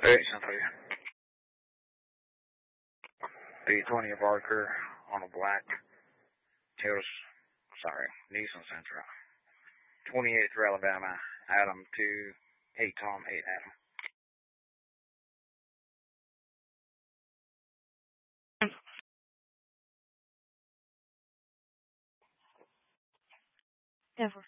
Hey, Cynthia. B20 Barker on a black Nissan Sentra. 28th Alabama, Adam 2, 8 Tom, 8 Adam. Never.